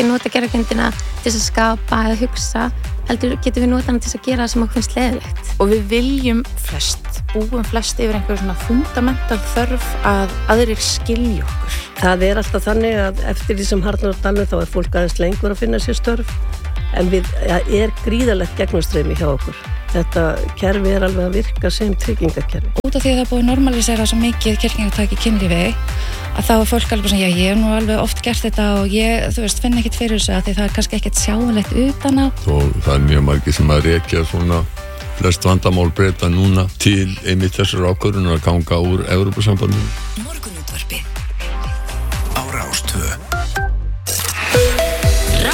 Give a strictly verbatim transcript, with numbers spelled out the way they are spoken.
ekki að nota gervigreindina til þess að skapa eða hugsa, heldur getum við nota hana til þess að gera það sem okkur finnst leiðilegt. Og við viljum flest, búum flest yfir einhver svona fundamental þörf að aðrir skilji okkur. Það er alltaf þannig að eftir því sem harðnar á dalnum þá er fólk aðeins lengur að finna sér störf, en við er gríðarlegt gegnumstreymi hjá okkur. Þetta kerfi er alveg að virka sem tryggingakerfi. Út af því að það er búið að normalisera svo mikið kirkjugataki í kynlífi að þá er fólk alveg svona, já ég hef nú alveg oft gert þetta og ég, þú veist, finn ekkert fyrir þessu að því það er kannski ekkert sjáanlegt utan á. Og það er mjög margir sem að rekja svona flest vandamál Breta núna til einmitt þessar ákvörðunar að ganga úr Evrópusambandinu.